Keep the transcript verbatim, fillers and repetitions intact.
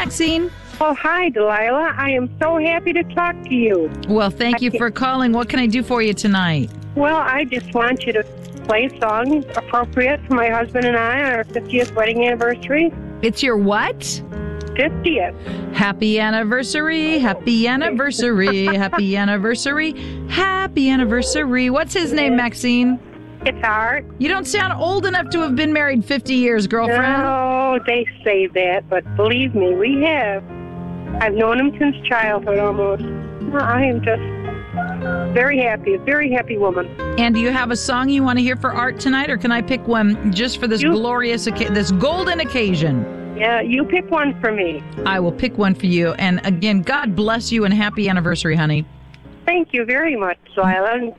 Maxine. Oh, hi, Delilah. I am so happy to talk to you. Well, thank you for calling. What can I do for you tonight? Well, I just want you to play songs appropriate for my husband and I on our fiftieth wedding anniversary. It's your what? fiftieth. Happy anniversary, happy anniversary, happy anniversary, happy anniversary. What's his name, Maxine? It's Art. You don't sound old enough to have been married fifty years, girlfriend. No, they say that, but believe me, we have. I've known him since childhood almost. I am just very happy, a very happy woman. And do you have a song you want to hear for Art tonight, or can I pick one just for this You- glorious, oca- this golden occasion? Yeah, you pick one for me. I will pick one for you. And again, God bless you and happy anniversary, honey. Thank you very much, Delilah.